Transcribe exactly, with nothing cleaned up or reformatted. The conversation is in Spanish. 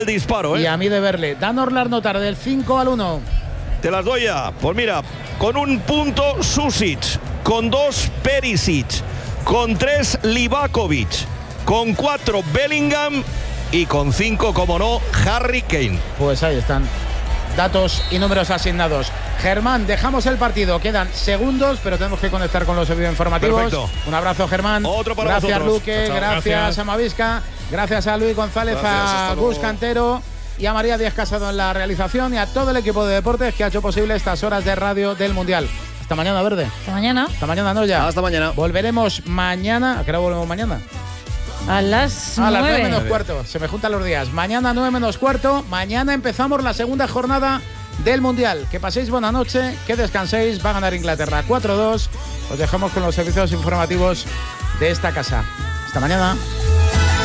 el disparo, ¿eh? Y a mí de verle. Danos las notas del cinco al uno. Te las doy ya. Pues mira, con un punto Susic, con dos Perisic, con tres Livakovic, con cuatro Bellingham y con cinco, como no, Harry Kane. Pues ahí están. Datos y números asignados. Germán, dejamos el partido. Quedan segundos, pero tenemos que conectar con los servicios informativos. Perfecto. Un abrazo, Germán. Otro para gracias, vosotros. Luque. Chao, gracias, gracias a Mavisca. Gracias a Luis González, Gracias, a hasta Gus luego. Cantero y a María Díaz Casado en la realización y a todo el equipo de deportes que ha hecho posible estas horas de radio del Mundial. Hasta mañana, Verde. Hasta mañana. Hasta mañana, no ya. Hasta mañana. Volveremos mañana. ¿A qué hora volvemos mañana? A las A las nueve nueve. menos cuarto. Se me juntan los días. Mañana nueve menos cuarto. Mañana empezamos la segunda jornada del Mundial. Que paséis buena noche, que descanséis. Va a ganar Inglaterra cuatro dos. Os dejamos con los servicios informativos de esta casa. Hasta mañana.